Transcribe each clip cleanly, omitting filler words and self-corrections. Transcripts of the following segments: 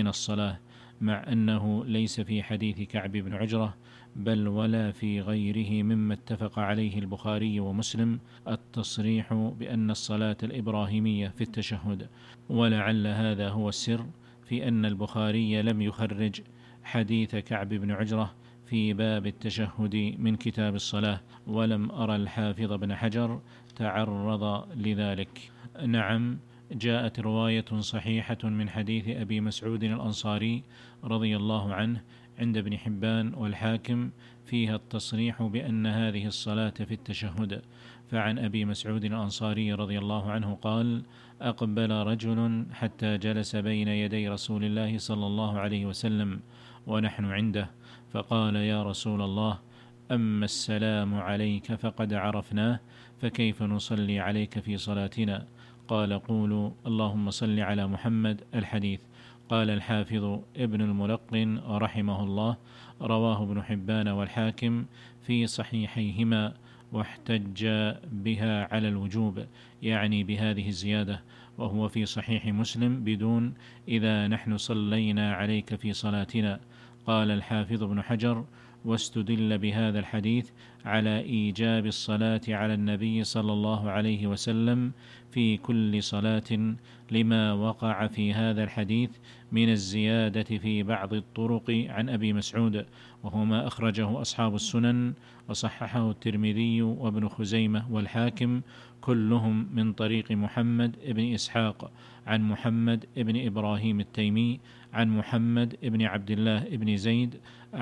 الصلاة، مع أنه ليس في حديث كعب بن عجرة بل ولا في غيره مما اتفق عليه البخاري ومسلم التصريح بأن الصلاة الإبراهيمية في التشهد، ولعل هذا هو السر في أن البخاري لم يخرج حديث كعب بن عجرة في باب التشهد من كتاب الصلاة، ولم أرى الحافظ بن حجر تعرض لذلك. نعم، جاءت رواية صحيحة من حديث أبي مسعود الأنصاري رضي الله عنه عند ابن حبان والحاكم فيها التصريح بأن هذه الصلاة في التشهد. فعن أبي مسعود الأنصاري رضي الله عنه قال: أقبل رجل حتى جلس بين يدي رسول الله صلى الله عليه وسلم ونحن عنده، فقال: يا رسول الله، أما السلام عليك فقد عرفناه، فكيف نصلي عليك في صلاتنا؟ قال: قولوا اللهم صل على محمد. الحديث. قال الحافظ ابن الملقن رحمه الله: رواه ابن حبان والحاكم في صحيحيهما، واحتج بها على الوجوب، يعني بهذه الزيادة، وهو في صحيح مسلم بدون إذا نحن صلينا عليك في صلاتنا. قال الحافظ ابن حجر: واستدل بهذا الحديث على إيجاب الصلاة على النبي صلى الله عليه وسلم في كل صلاة، لما وقع في هذا الحديث من الزيادة في بعض الطرق عن أبي مسعود، وهو ما أخرجه أصحاب السنن وصححه الترمذي وابن خزيمة والحاكم، كلهم من طريق محمد بن إسحاق عن محمد بن إبراهيم التيمي عن محمد بن عبد الله بن زيد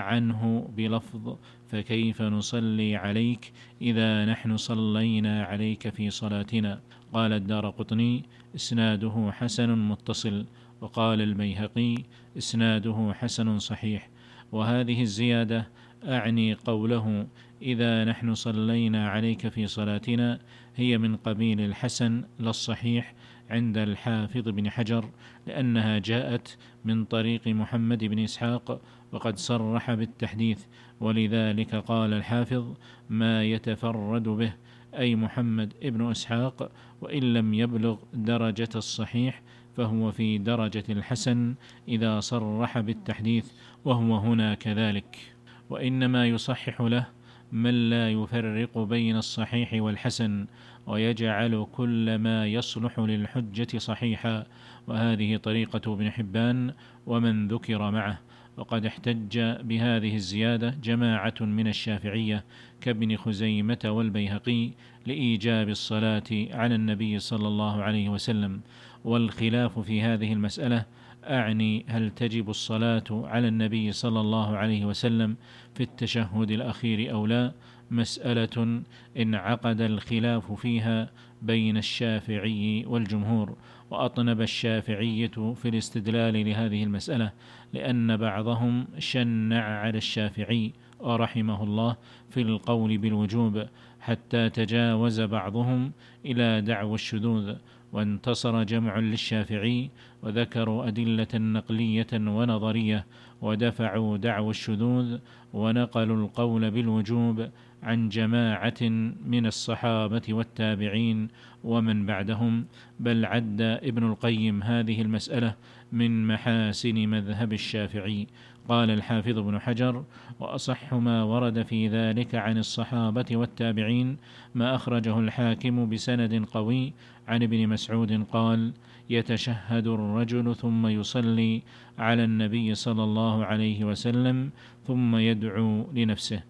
عنه بلفظ: فكيف نصلي عليك إذا نحن صلينا عليك في صلاتنا. قال الدارقطني: إسناده حسن متصل. وقال البيهقي: إسناده حسن صحيح. وهذه الزيادة أعني قوله: إذا نحن صلينا عليك في صلاتنا، هي من قبيل الحسن للصحيح عند الحافظ بن حجر، لأنها جاءت من طريق محمد بن إسحاق وقد صرح بالتحديث، ولذلك قال الحافظ: ما يتفرد به، أي محمد بن إسحاق، وإن لم يبلغ درجة الصحيح فهو في درجة الحسن إذا صرح بالتحديث، وهو هنا كذلك. وإنما يصحح له من لا يفرق بين الصحيح والحسن، ويجعل كل ما يصلح للحجة صحيحا، وهذه طريقة ابن حبان ومن ذكر معه. وقد احتج بهذه الزيادة جماعة من الشافعية كابن خزيمة والبيهقي لإيجاب الصلاة على النبي صلى الله عليه وسلم. والخلاف في هذه المسألة، أعني هل تجب الصلاة على النبي صلى الله عليه وسلم في التشهد الأخير أو لا، مسألة انعقد الخلاف فيها بين الشافعي والجمهور. وأطنب الشافعية في الاستدلال لهذه المسألة، لأن بعضهم شنع على الشافعي رحمه الله في القول بالوجوب، حتى تجاوز بعضهم إلى دعوى الشذوذ، وانتصر جمع للشافعي وذكروا أدلة نقلية ونظرية، ودفعوا دعوى الشذوذ ونقلوا القول بالوجوب عن جماعة من الصحابة والتابعين ومن بعدهم. بل عد ابن القيم هذه المسألة من محاسن مذهب الشافعي. قال الحافظ ابن حجر: وأصح ما ورد في ذلك عن الصحابة والتابعين ما أخرجه الحاكم بسند قوي عن ابن مسعود قال: يتشهد الرجل ثم يصلي على النبي صلى الله عليه وسلم ثم يدعو لنفسه.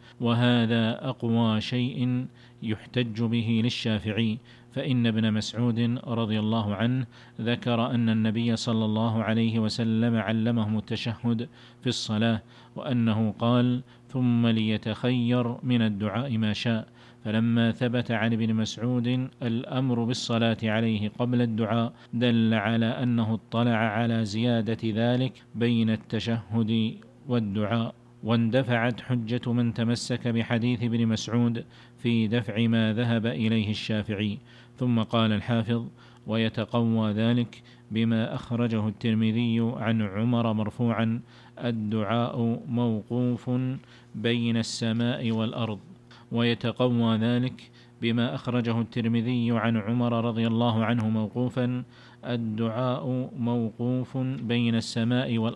وهذا أقوى شيء يحتج به للشافعي، فإن ابن مسعود رضي الله عنه ذكر أن النبي صلى الله عليه وسلم علمهم التشهد في الصلاة، وأنه قال: ثم ليتخير من الدعاء ما شاء. فلما ثبت عن ابن مسعود الأمر بالصلاة عليه قبل الدعاء، دل على أنه اطلع على زيادة ذلك بين التشهد والدعاء، واندفعت حجة من تمسك بحديث ابن مسعود في دفع ما ذهب إليه الشافعي. ثم قال الحافظ: ويتقوى ذلك بما أخرجه الترمذي عن عمر مرفوعا: الدعاء موقوف بين السماء والأرض. ويتقوى ذلك بما أخرجه الترمذي عن عمر رضي الله عنه موقوفا: الدعاء موقوف بين السماء والأرض.